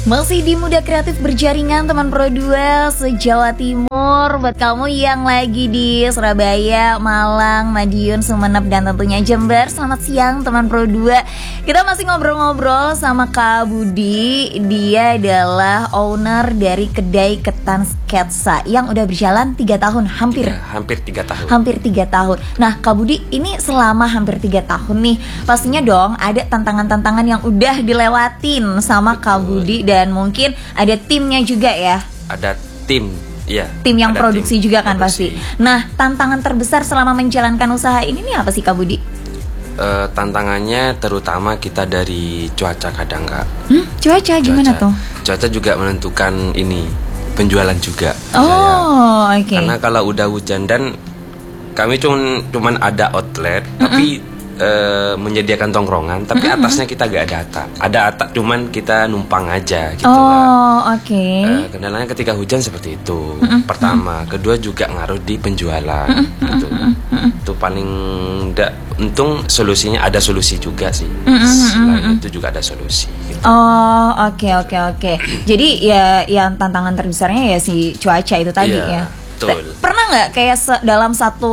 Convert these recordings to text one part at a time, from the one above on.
Masih di Muda Kreatif Berjaringan teman Pro 2 se-Jawa Timur. Buat kamu yang lagi di Surabaya, Malang, Madiun, Sumeneb, dan tentunya Jember, selamat siang teman Pro 2. Kita masih ngobrol-ngobrol sama Kak Budi. Dia adalah owner dari kedai ketan sketsa yang udah berjalan 3 tahun, hampir 3 tahun. Hampir 3 tahun. Nah Kak Budi, ini selama hampir 3 tahun nih, pastinya dong ada tantangan-tantangan yang udah dilewatin sama Kak Budi. Dan mungkin ada timnya juga ya. Ada tim, ya. Tim yang produksi tim juga kan produksi. pasti. Nah, tantangan terbesar selama menjalankan usaha ini nih apa sih Kak Budi? Tantangannya terutama kita dari cuaca kadang Kak. Cuaca gimana tuh? Cuaca juga menentukan ini penjualan juga. Oh, oke. Karena kalau udah hujan dan kami cuman ada outlet, tapi menyediakan tongkrongan, tapi atasnya kita gak ada atap. Ada atap, cuman kita numpang aja gitu lah. Oh, oke. Kendalanya ketika hujan seperti itu. Pertama, kedua juga ngaruh di penjualan. Gitu. Itu paling untung solusinya ada solusi juga sih. Selain itu juga ada solusi. Gitu. Oh, oke. Jadi ya yang tantangan terbesarnya ya si cuaca itu tadi ya. Betul. Pernah nggak kayak dalam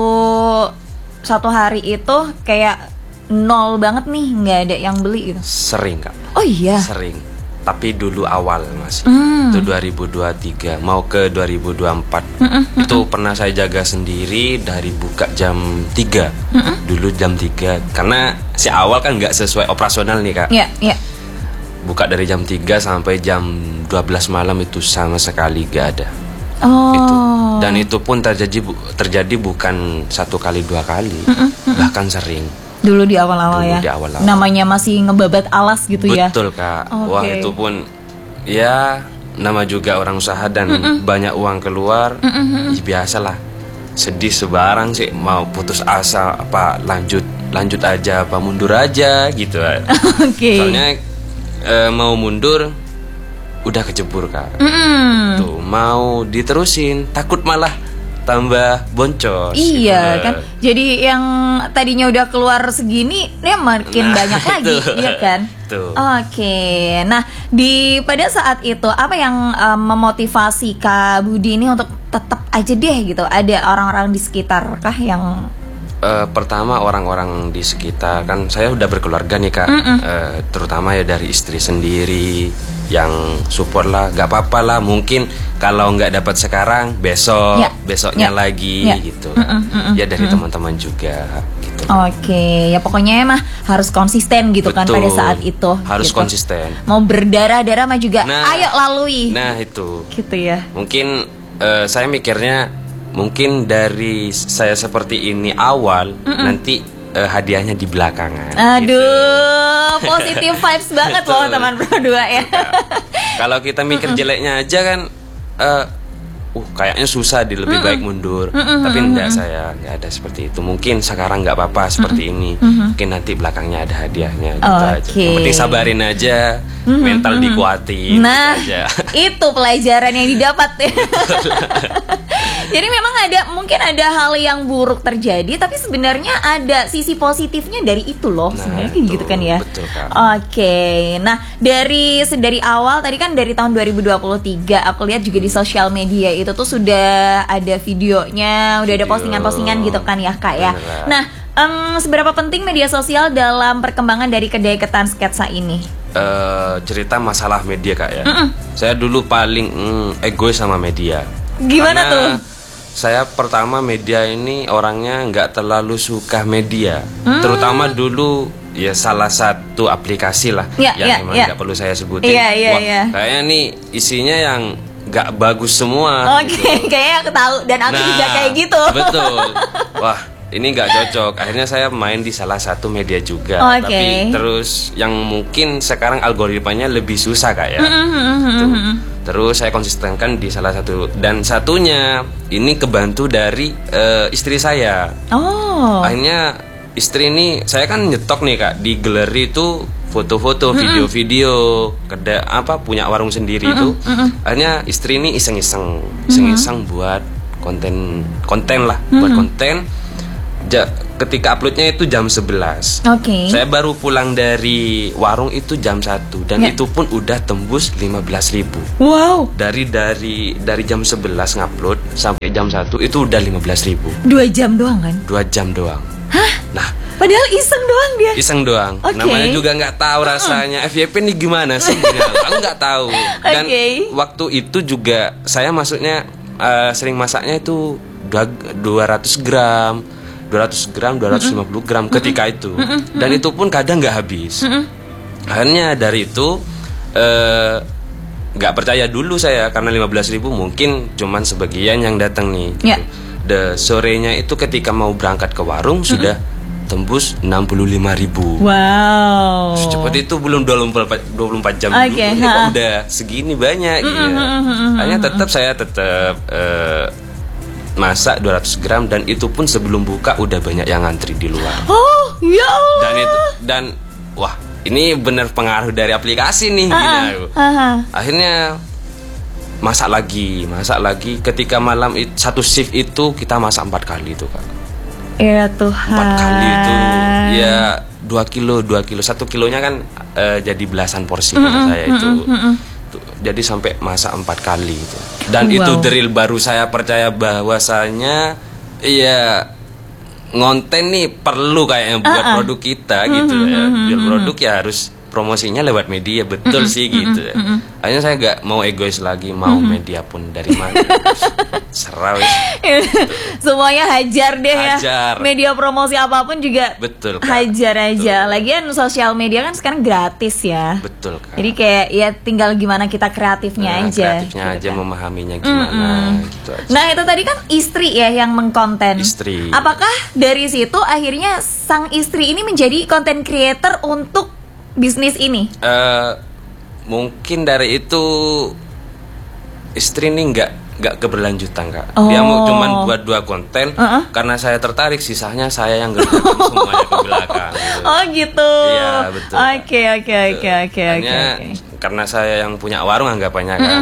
satu hari itu kayak nol banget nih, nggak ada yang beli gitu? Sering Kak. Oh iya. Sering. Tapi dulu awal masih. Itu 2023 mau ke 2024. Itu pernah saya jaga sendiri dari buka jam 3. Dulu jam 3 karena si awal kan nggak sesuai operasional nih Kak. Iya. Buka dari jam 3 sampai jam 12 malam itu sama sekali gak ada. Oh. Dan itu pun terjadi bukan 1 kali 2 kali, bahkan sering. Dulu di awal-awal ya. Di awal-awal. Namanya masih ngebabat alas gitu ya. Betul Kak. Okay. Wah itu pun ya nama juga orang usaha dan banyak uang keluar. Ya, biasalah. Sedih sebarang sih, mau putus asa apa lanjut aja apa mundur aja gitu. Oke. Soalnya mau mundur udah kejebur Kak. Tuh mau diterusin takut malah tambah boncos. Iya gitu. kan. Jadi yang tadinya udah keluar segini, dia makin banyak lagi, iya kan? Tuh. Oke. Nah, pada saat itu apa yang memotivasi Kak Budi ini untuk tetap aja deh gitu? Ada orang-orang di sekitar kah yang pertama orang-orang di sekitar, kan saya udah berkeluarga nih Kak. Terutama ya dari istri sendiri yang support lah, gak apa-apa lah, mungkin kalau nggak dapat sekarang besoknya lagi gitu. Ya dari teman-teman juga gitu. Oke, ya pokoknya mah harus konsisten gitu. Betul, kan pada saat itu harus gitu. Konsisten. Mau berdarah-darah mah juga ayo lalui. Nah itu gitu ya. Mungkin saya mikirnya mungkin dari saya seperti ini awal, nanti hadiahnya di belakangan. Aduh, gitu. Positive vibes banget loh teman Pro 2 ya. Kalau kita mikir jeleknya aja kan, kayaknya susah, lebih baik mundur. Tapi enggak, saya nggak ada seperti itu. Mungkin sekarang nggak apa-apa seperti ini. Mungkin nanti belakangnya ada hadiahnya gitu aja. Yang penting sabarin aja, mental dikuatin. Nah, gitu aja. Itu pelajaran yang didapat ya. Jadi memang mungkin ada hal yang buruk terjadi, tapi sebenarnya ada sisi positifnya dari itu loh. Sebenarnya gitu kan ya. Betul, Kak. Oke. Nah, dari awal tadi kan dari tahun 2023 aku lihat juga di sosial media itu tuh sudah ada videonya, udah ada postingan-postingan gitu kan ya Kak ya. Beneran. Nah, seberapa penting media sosial dalam perkembangan dari kedai ketan sketsa ini? Cerita masalah media Kak ya. Saya dulu paling egois sama media. Gimana tuh? Saya pertama media ini orangnya nggak terlalu suka media, terutama dulu ya salah satu aplikasi lah yang emang nggak perlu saya sebutin. Kayaknya nih isinya yang nggak bagus semua. Oke, gitu. Kayaknya aku tahu dan aku juga kayak gitu. Betul. Wah, ini nggak cocok. Akhirnya saya main di salah satu media juga. Tapi terus yang mungkin sekarang algoritmanya lebih susah Kak ya. Terus saya konsistenkan di salah satu, dan satunya ini kebantu dari istri saya. Akhirnya istri ini, saya kan nyetok nih Kak di galeri itu foto-foto, video-video, punya warung sendiri itu. Akhirnya istri ini iseng-iseng buat konten lah, buat konten. ketika uploadnya itu jam 11. Saya baru pulang dari warung itu jam 1 dan itu pun udah tembus 15.000. Wow. Dari jam 11 ngupload sampai jam 1 itu udah 15.000. 2 jam doang kan? 2 jam doang. Hah? Nah, padahal iseng doang dia. Iseng doang. Namanya juga nggak tahu rasanya FYP nih gimana sih. Aku nggak tahu. Dan waktu itu juga saya maksudnya sering masaknya itu 200 gram, 250 gram ketika itu. Dan itu pun kadang nggak habis. Akhirnya dari itu nggak percaya dulu saya, karena 15.000 mungkin cuman sebagian yang datang nih gitu. Sorenya itu ketika mau berangkat ke warung sudah tembus 65.000. Wow. Secepat itu belum 24 jam dulu. Kok udah segini banyak gitu. Hanya saya tetap masak 200 gram dan itu pun sebelum buka udah banyak yang ngantri di luar. Oh, ya Allah. Dan wah, ini bener pengaruh dari aplikasi nih Akhirnya masak lagi. Ketika malam satu shift itu kita masak 4 kali itu, Kak. Ya Tuhan. 4 kali itu ya 2 kilo. 1 kilonya kan jadi belasan porsi saya itu. Jadi sampai masak 4 kali itu. Dan itu drill baru saya percaya bahwasanya ya ngonten nih perlu kayaknya buat produk kita gitu ya. Biar produk ya harus promosinya lewat media, betul sih gitu ya. Akhirnya saya gak mau egois lagi, mau media pun dari mana. Serau semuanya hajar deh ya. Media promosi apapun juga betul, Kak. Hajar aja. Lagian sosial media kan sekarang gratis ya. Betul, Kak. Jadi kayak ya tinggal gimana kita kreatifnya aja. Kreatifnya aja, memahaminya gimana gitu aja. Nah, itu tadi kan istri ya yang mengkonten. Istri. Apakah dari situ akhirnya sang istri ini menjadi content creator untuk bisnis ini? Mungkin dari itu istri ini nggak keberlanjutan, Kak. Dia mau cuman buat 2 konten karena saya tertarik, sisanya saya yang gertakan semuanya ke belakang gitu. Oh gitu. Iya, betul. Oke. Karena saya yang punya warung anggapannya kan.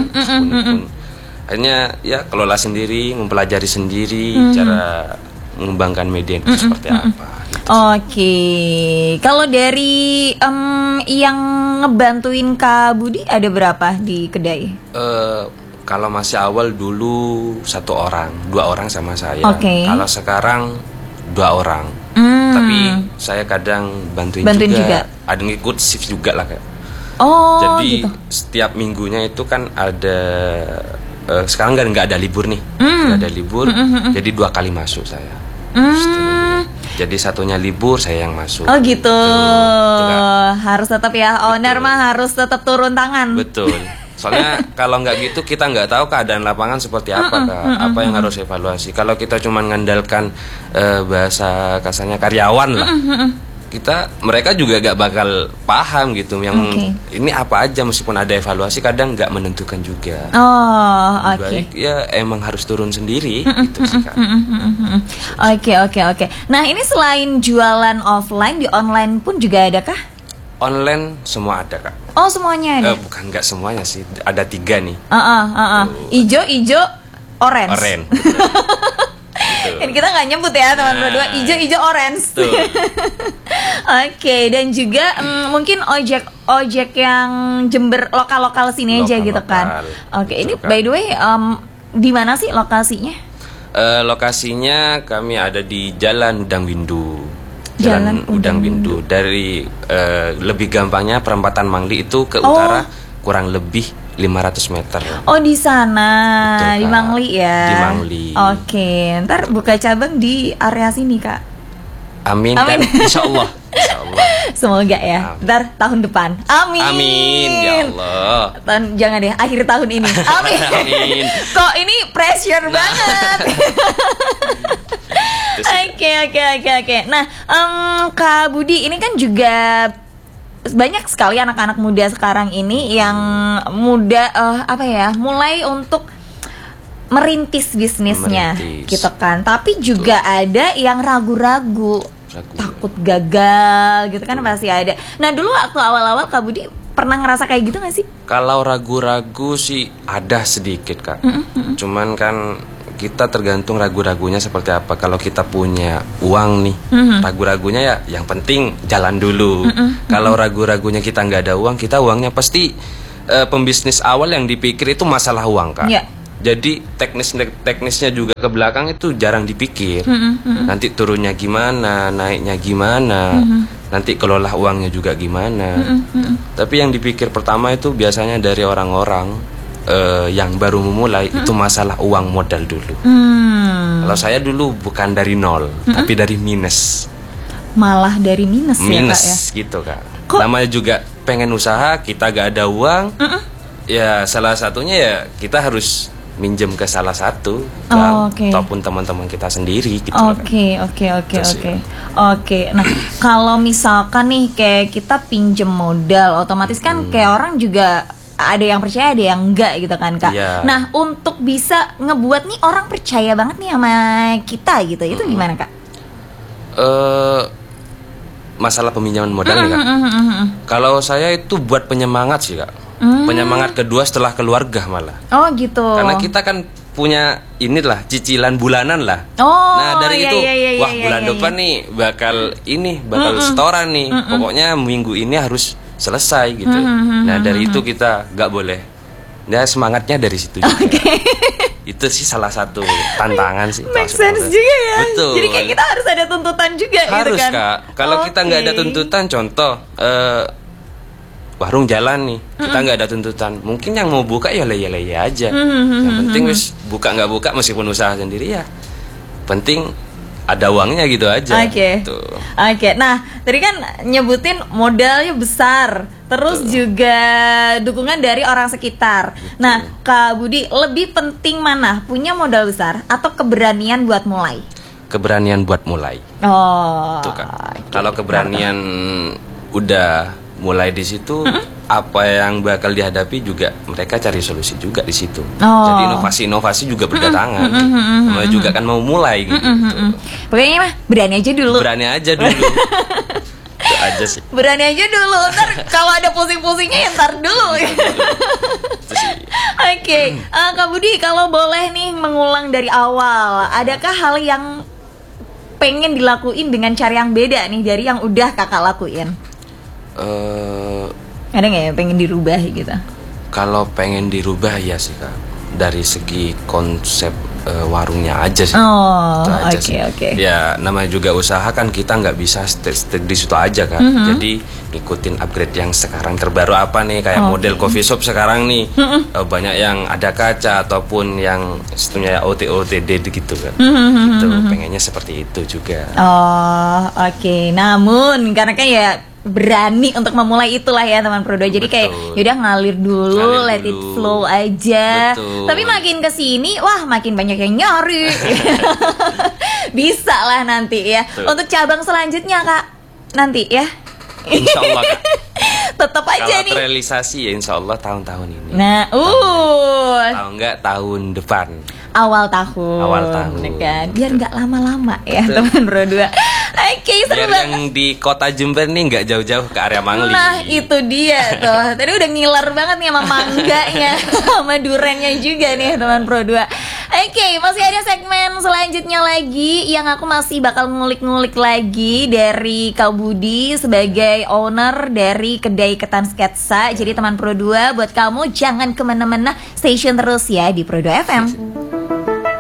Akhirnya ya kelola sendiri, mempelajari sendiri cara mengembangkan media itu seperti apa gitu. Oke. Kalau dari yang ngebantuin Kak Budi ada berapa di kedai? Kalau masih awal dulu 1 orang, 2 orang sama saya. Kalau sekarang 2 orang. Tapi saya kadang bantuin juga. Ada ngikut shift juga lah, Kak. Jadi gitu. Setiap minggunya itu kan ada sekarang nggak ada libur nih. Nggak ada libur. Jadi 2 kali masuk saya. Jadi satunya libur, saya yang masuk. Oh gitu. Harus tetap ya, owner mah harus tetap turun tangan. Betul. Soalnya kalau nggak gitu kita nggak tahu keadaan lapangan seperti apa, Kak. Apa yang harus evaluasi. Kalau kita cuma mengandalkan bahasa kasarnya karyawan lah, mereka juga gak bakal paham gitu yang ini apa aja, meskipun ada evaluasi kadang nggak menentukan juga. Baik ya emang harus turun sendiri gitu sih, Kak. Oke. Nah, ini selain jualan offline, di online pun juga ada kah? Online semua ada, Kak. Oh, semuanya ada? Bukan, nggak semuanya sih, ada 3 nih. Ijo, orange. Ini kita nggak nyebut ya teman berdua, ijo, orange. Oke, dan juga mungkin ojek yang Jember lokal sini aja gitu kan. Oke, ini by the way di mana sih lokasinya? Lokasinya kami ada di Jalan Udang Windu. Jalan Udang Windu. Dari lebih gampangnya perempatan Mangli itu ke utara kurang lebih 500 meter. Oh, di sana. Betul, di Mangli ya. Di Mangli. Oke, ntar buka cabang di area sini, Kak. Amin. Dan insya Allah. Semoga ya. Ntar tahun depan. Amin. Ya Allah. Jangan deh, akhir tahun ini. Amin. Amin. Kok ini pressure banget. Oke. Nah, Kak Budi ini kan juga banyak sekali anak-anak muda sekarang ini yang mulai untuk merintis bisnisnya gitu kan. Tapi juga ada yang ragu-ragu, takut gagal gitu kan, pasti ada. Nah, dulu waktu awal-awal Kak Budi pernah ngerasa kayak gitu gak sih? Kalau ragu-ragu sih ada sedikit, Kak. Cuman kan kita tergantung ragu-ragunya seperti apa. Kalau kita punya uang nih, ragu-ragunya ya yang penting jalan dulu. Kalau ragu-ragunya kita nggak ada uang, uangnya pasti pembisnis awal yang dipikir itu masalah uang, Kak. Yeah. Jadi teknisnya juga ke belakang itu jarang dipikir. Nanti turunnya gimana, naiknya gimana, nanti kelola uangnya juga gimana. Tapi yang dipikir pertama itu biasanya dari orang-orang yang baru memulai itu masalah uang modal dulu. Kalau saya dulu bukan dari nol, tapi dari minus. Malah dari minus ya, Kak ya? Gitu, Kak. Namanya juga pengen usaha, kita gak ada uang. Ya salah satunya ya kita harus minjem ke salah satu bank ataupun teman-teman kita sendiri gitu. Oke. Nah, kalau misalkan nih kayak kita pinjem modal, otomatis kan kayak orang juga ada yang percaya, ada yang enggak gitu kan, Kak. Yeah. Nah, untuk bisa ngebuat nih orang percaya banget nih sama kita gitu, itu gimana, Kak? Masalah peminjaman modal nih, Kak. Kalau saya itu buat penyemangat sih, Kak. Penyemangat kedua setelah keluarga malah. Oh gitu. Karena kita kan punya inilah cicilan bulanan lah. Nah dari itu, bulan depan nih bakal setoran nih. Pokoknya minggu ini harus selesai gitu. Nah dari itu kita nggak boleh. Nah semangatnya dari situ juga. Itu sih salah satu tantangan sih. Make sense juga ya. Betul. Jadi kayak kita harus ada tuntutan juga harus, gitu kan. Kak. Kalau kita nggak ada tuntutan, contoh warung jalan nih, kita nggak ada tuntutan. Mungkin yang mau buka ya leye aja. Yang penting wis buka nggak buka meskipun usaha sendiri ya. Penting ada uangnya gitu aja. Oke. Nah, tadi kan nyebutin modalnya besar, terus juga dukungan dari orang sekitar. Nah, Kak Budi, lebih penting mana? Punya modal besar atau keberanian buat mulai? Keberanian buat mulai. Oh. Tuh, Kak. Kalau keberanian udah mulai di situ, apa yang bakal dihadapi juga mereka cari solusi juga di situ. Jadi inovasi juga berdatangan. Namanya juga kan mau mulai gitu. Pokoknya mah berani aja dulu. Itu aja sih. Berani aja dulu. Ntar kalau ada pusing-pusingnya ya ntar dulu. Oke. Kak Budi, kalau boleh nih mengulang dari awal, adakah hal yang pengen dilakuin dengan cara yang beda nih dari yang udah Kakak lakuin? Ada nggak ya pengen dirubah gitu? Kalau pengen dirubah ya sih, Kak, dari segi konsep warungnya aja sih. Oke. Ya namanya juga usaha kan, kita nggak bisa stay di situ aja kan. Jadi ngikutin upgrade yang sekarang terbaru apa nih, kayak model coffee shop sekarang nih. Banyak yang ada kaca ataupun yang istilahnya OTD gitu kan. Gitu, pengennya seperti itu juga. Oke. Namun karena kan ya berani untuk memulai itulah ya teman Pro 2. Jadi kayak yaudah ngalir dulu, let it flow aja. Tapi makin kesini, wah makin banyak yang nyari. Bisa lah nanti ya. Untuk cabang selanjutnya, Kak, nanti ya. Insya Allah, Kak. Tetap aja kalau nih. Kalau terrealisasi ya insya Allah tahun-tahun ini. Nah, Tahu nggak tahun depan. Awal tahun. Kan? Biar nggak lama-lama ya teman Pro 2. Oke, biar yang di kota Jember nih nggak jauh-jauh ke area Mangli. Nah itu dia tuh. Tadi udah ngiler banget nih sama mangganya, sama durennya juga nih teman Pro 2. Oke, masih ada segmen selanjutnya lagi yang aku masih bakal ngulik-ngulik lagi dari Kak Budi sebagai owner dari kedai Ketan Sketsa. Jadi teman Pro 2, buat kamu jangan kemana-mana, stay tune terus ya di Pro 2 FM.